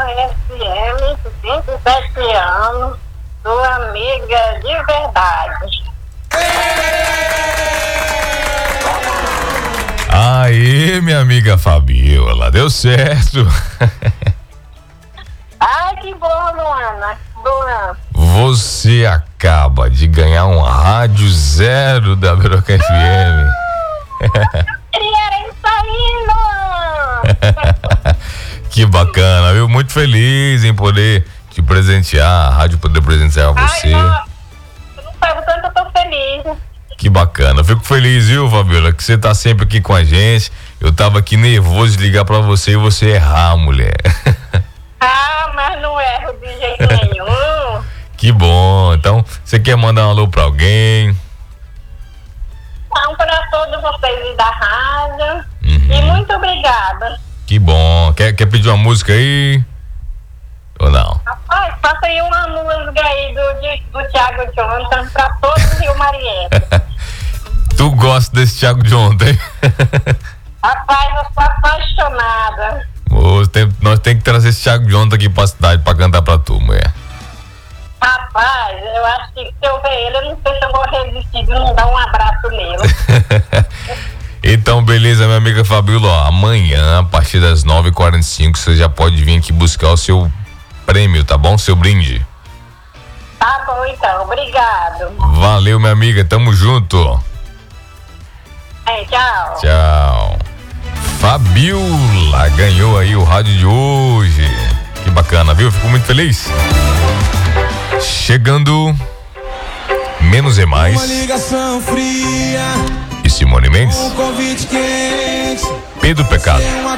FM, 27 anos, sua amiga de verdade. Aí, minha amiga Fabiola, deu certo. Ai, que bom, Luana. Luana. Você acaba de ganhar um rádio zero da Biroca FM. Queria isso aí, Luana. Que bacana, viu? Muito feliz em poder te presentear, a rádio poder presentear você. Ai, eu não sabe o tanto eu tô feliz. Que bacana, fico feliz, viu, Fabiola, que você tá sempre aqui com a gente. Eu tava aqui nervoso de ligar pra você e você errar, mulher. Ah, mas não erro de jeito nenhum. Que bom. Então, você quer mandar um alô pra alguém? Então, para todos vocês da rádio. E muito obrigada. Que bom. Quer pedir uma música aí? Ou não? Rapaz, faça aí uma música aí do Thiago Jonathan para todos os Rio Marieta. Tu gosta desse Thiago Jonathan, hein? Rapaz, eu sou apaixonada. Nós temos que trazer esse Thiago Jonathan aqui pra cidade pra cantar pra tu, mulher. Rapaz, eu acho que se eu ver ele, eu não sei se eu vou resistir de não dar um abraço nele. Então, beleza, minha amiga Fabiola, ó, amanhã, a partir das 9h45, você já pode vir aqui buscar o seu prêmio, tá bom? Seu brinde. Tá bom, então. Obrigado. Valeu, minha amiga, tamo junto. Tchau. Tchau. Fabiola ganhou aí o rádio de hoje. Que bacana, viu? Fico muito feliz. Chegando Menos é Mais. Uma ligação fria E Simone Mendes. um convite quente. Pedro Pecado. Uma